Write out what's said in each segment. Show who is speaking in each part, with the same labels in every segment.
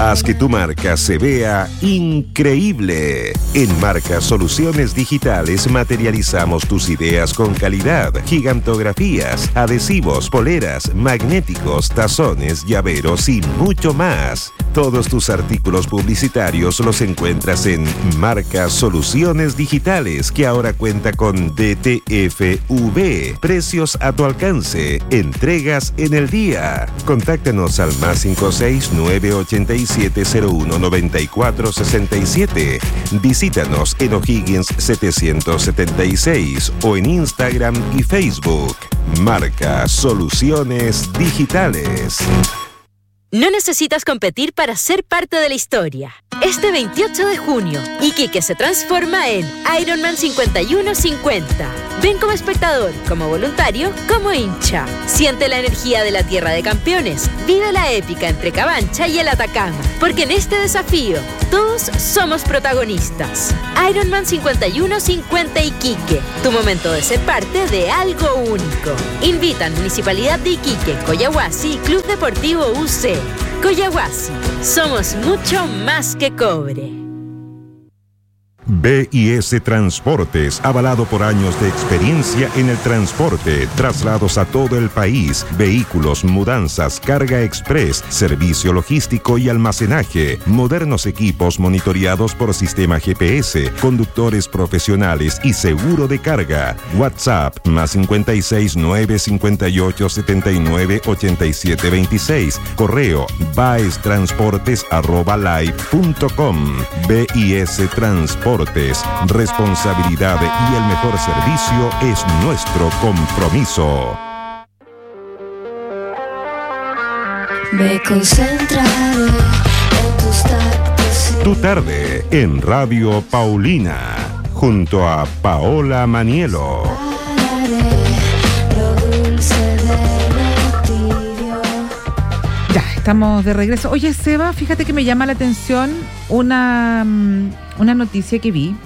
Speaker 1: Haz que tu marca se vea increíble. En Marca Soluciones Digitales materializamos tus ideas con calidad. Gigantografías, adhesivos, poleras, magnéticos, tazones, llaveros y mucho más. Todos tus artículos publicitarios los encuentras en Marca Soluciones Digitales, que ahora cuenta con DTFV. Precios a tu alcance. Entregas en el día. Contáctanos al +56 987 01 94 67. Visítanos en O'Higgins 776 o en Instagram y Facebook. Marca Soluciones Digitales.
Speaker 2: No necesitas competir para ser parte de la historia. Este 28 de junio, Iquique se transforma en Ironman 5150. Ven como espectador, como voluntario, como hincha. Siente la energía de la tierra de campeones. Vive la épica entre Cabancha y el Atacama. Porque en este desafío, todos somos protagonistas. Ironman 5150 Iquique. Tu momento de ser parte de algo único. Invitan Municipalidad de Iquique, Coyahuasi y Club Deportivo UC. Coyahuasi, somos mucho más que cobre.
Speaker 1: BIS Transportes, avalado por años de experiencia en el transporte, traslados a todo el país, vehículos, mudanzas, carga express, servicio logístico y almacenaje, modernos equipos monitoreados por sistema GPS, conductores profesionales y seguro de carga. WhatsApp +56 958 79 87 26. Correo baestransportes@live.com. BIS Transportes. Responsabilidad y el mejor servicio es nuestro compromiso.
Speaker 3: Me concentraré en tus tardes.
Speaker 1: Tu tarde en Radio Paulina, junto a Paola Manielo.
Speaker 4: Ya, estamos de regreso. Oye, Seba, fíjate que me llama la atención una noticia que vi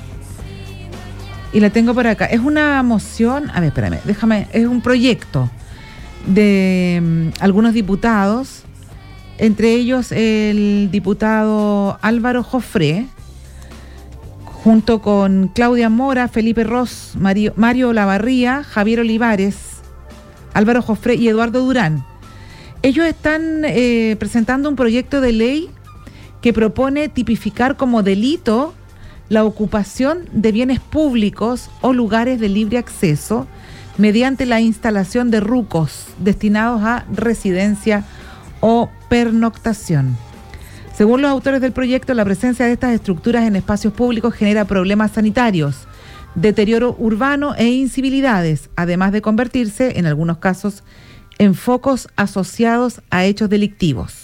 Speaker 4: y la tengo por acá. Es una moción, a ver, espérame, es un proyecto de algunos diputados, entre ellos el diputado Álvaro Jofré, junto con Claudia Mora, Felipe Ros, Mario Olavarría, Javier Olivares, Álvaro Jofré y Eduardo Durán. Ellos están presentando un proyecto de ley que propone tipificar como delito la ocupación de bienes públicos o lugares de libre acceso mediante la instalación de rucos destinados a residencia o pernoctación. Según los autores del proyecto, la presencia de estas estructuras en espacios públicos genera problemas sanitarios, deterioro urbano e incivilidades, además de convertirse, en algunos casos, en focos asociados a hechos delictivos.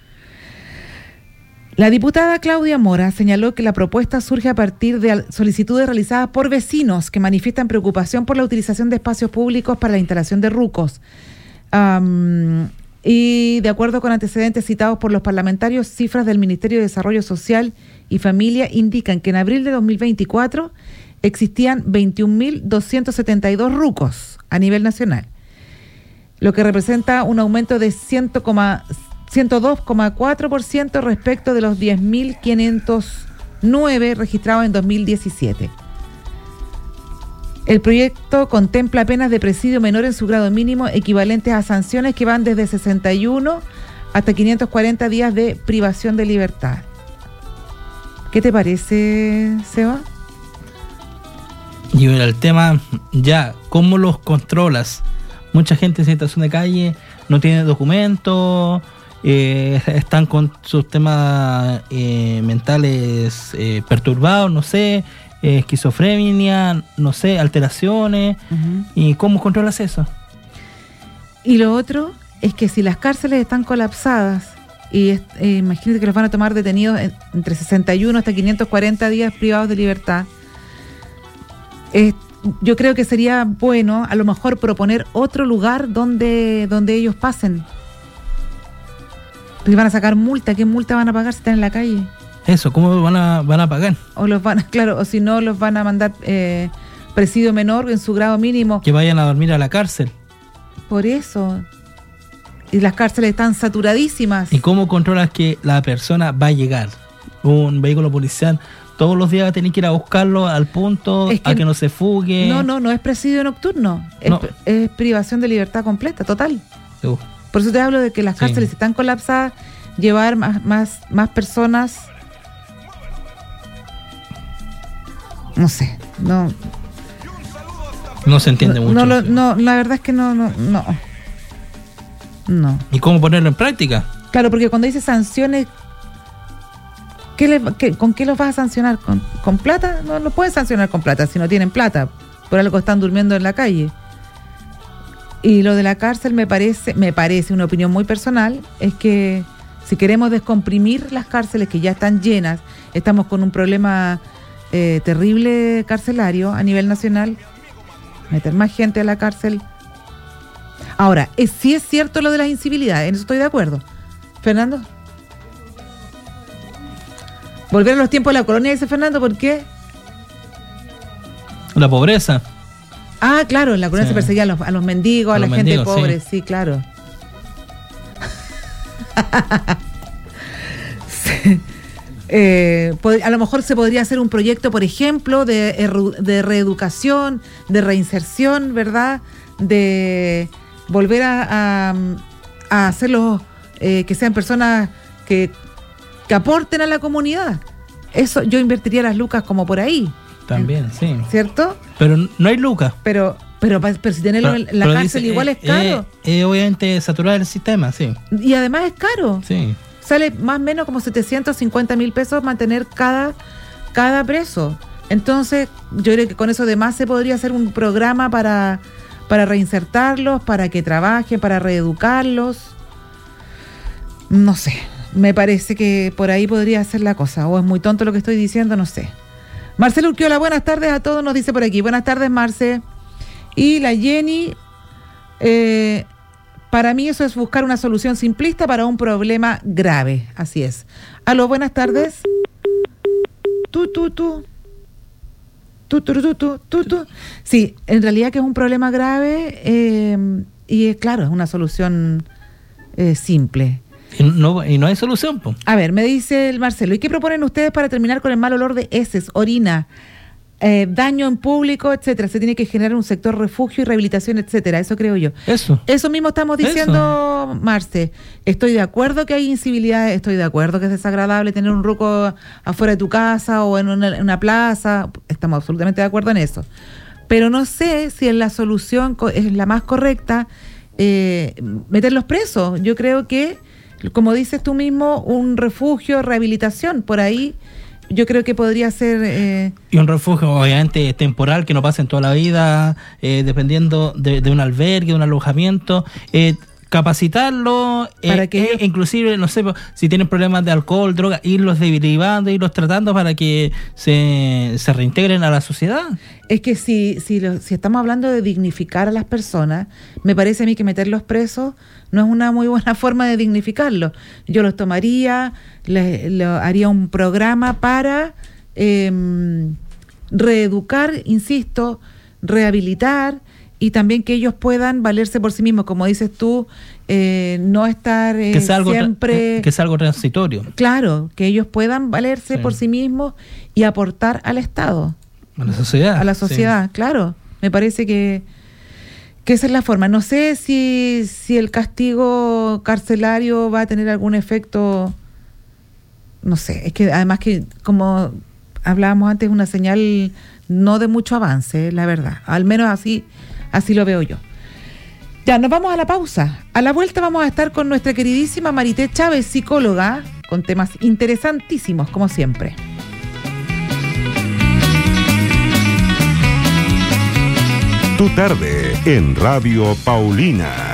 Speaker 4: La diputada Claudia Mora señaló que la propuesta surge a partir de solicitudes realizadas por vecinos que manifiestan preocupación por la utilización de espacios públicos para la instalación de rucos. Y de acuerdo con antecedentes citados por los parlamentarios, cifras del Ministerio de Desarrollo Social y Familia indican que en abril de 2024 existían 21.272 rucos a nivel nacional, lo que representa un aumento de 102,4% respecto de los 10.509 registrados en 2017. El proyecto contempla penas de presidio menor en su grado mínimo equivalentes a sanciones que van desde 61 hasta 540 días de privación de libertad. ¿Qué te parece, Seba?
Speaker 5: Y bueno, el tema ya, ¿cómo los controlas? Mucha gente en situación de calle no tiene documentos, están con sus temas mentales perturbados, no sé, esquizofrenia, no sé, alteraciones. Uh-huh. ¿Y cómo controlas eso?
Speaker 4: Y lo otro es que si las cárceles están colapsadas y imagínate que los van a tomar detenidos entre 61 hasta 540 días privados de libertad, yo creo que sería bueno a lo mejor proponer otro lugar donde ellos pasen. Porque van a sacar multa. ¿Qué multa van a pagar si están en la calle?
Speaker 5: Eso, ¿cómo van a pagar?
Speaker 4: O los van a, claro, o si no los van a mandar presidio menor en su grado mínimo.
Speaker 5: Que vayan a dormir a la cárcel.
Speaker 4: Por eso. y las cárceles están saturadísimas.
Speaker 5: ¿Y cómo controlas que la persona va a llegar? Un vehículo policial todos los días va a tener que ir a buscarlo al punto, a que no se fugue.
Speaker 4: No es presidio nocturno,
Speaker 5: No.
Speaker 4: es privación de libertad completa, total.
Speaker 5: Uf.
Speaker 4: Por eso te hablo de que las cárceles están colapsadas, llevar más personas, no sé,
Speaker 5: No se entiende mucho.
Speaker 4: la verdad es que no.
Speaker 5: ¿Y cómo ponerlo en práctica?
Speaker 4: Claro, porque cuando dice sanciones, ¿con qué los vas a sancionar? ¿Con plata? No lo puedes sancionar con plata si no tienen plata. Por algo están durmiendo en la calle. Y lo de la cárcel me parece una opinión muy personal, es que si queremos descomprimir las cárceles que ya están llenas, estamos con un problema terrible carcelario a nivel nacional, meter más gente a la cárcel. Ahora, sí es cierto lo de las incivilidades, en eso estoy de acuerdo. Fernando. Volver a los tiempos de la colonia, dice Fernando, ¿por qué?
Speaker 5: La pobreza.
Speaker 4: Ah, claro, en la colonia se perseguía a los mendigos, a la gente pobre, sí, claro. Sí. A lo mejor se podría hacer un proyecto, por ejemplo, de reeducación, de reinserción, ¿verdad? De volver a hacerlos que sean personas que aporten a la comunidad. Eso yo invertiría las lucas como por ahí.
Speaker 5: También, sí.
Speaker 4: ¿Cierto?
Speaker 5: Pero no hay lucas.
Speaker 4: Pero si tenerlo en la cárcel igual es caro.
Speaker 5: Obviamente saturar el sistema, sí.
Speaker 4: Y además es caro.
Speaker 5: Sí.
Speaker 4: Sale más o menos como 750,000 pesos mantener cada preso. Entonces, yo creo que con eso además se podría hacer un programa para reinsertarlos, para que trabajen, para reeducarlos. No sé, me parece que por ahí podría ser la cosa. O es muy tonto lo que estoy diciendo, no sé. Marcelo Urquiola, buenas tardes a todos, nos dice por aquí. Buenas tardes, Marce. Y la Jenny, para mí eso es buscar una solución simplista para un problema grave. Así es. Aló, buenas tardes. Tú. Sí, en realidad que es un problema grave y es claro, es una solución simple.
Speaker 5: Y no hay solución, po.
Speaker 4: A ver, me dice el Marcelo, ¿y qué proponen ustedes para terminar con el mal olor de heces, orina, daño en público, etcétera? Se tiene que generar un sector refugio y rehabilitación, etcétera. Eso creo yo. Eso mismo estamos diciendo, Marce. Estoy de acuerdo que hay incivilidad, estoy de acuerdo que es desagradable tener un ruco afuera de tu casa o en una plaza. Estamos absolutamente de acuerdo en eso. Pero no sé si la solución es la más correcta, meterlos presos. Yo creo que, como dices tú mismo, un refugio, rehabilitación, por ahí yo creo que podría ser...
Speaker 5: Y un refugio obviamente temporal, que no pase en toda la vida, dependiendo de un albergue, de un alojamiento, capacitarlo, para que inclusive, no sé, si tienen problemas de alcohol, droga, irlos derivando, irlos tratando para que se reintegren a la sociedad.
Speaker 4: Es que si estamos hablando de dignificar a las personas, me parece a mí que meterlos presos no es una muy buena forma de dignificarlos. Yo los tomaría, haría un programa para reeducar, insisto, rehabilitar, y también que ellos puedan valerse por sí mismos, como dices tú, no estar siempre...
Speaker 5: que sea algo transitorio.
Speaker 4: Claro, que ellos puedan valerse por sí mismos y aportar al Estado.
Speaker 5: A la sociedad.
Speaker 4: A la sociedad, sí. Claro. Me parece que esa es la forma. No sé si el castigo carcelario va a tener algún efecto, no sé, es que además que, como hablábamos antes, es una señal no de mucho avance, la verdad. Al menos así lo veo yo. Ya, nos vamos a la pausa. A la vuelta vamos a estar con nuestra queridísima Marité Chávez, psicóloga, con temas interesantísimos, como siempre.
Speaker 1: Tu tarde en Radio Paulina.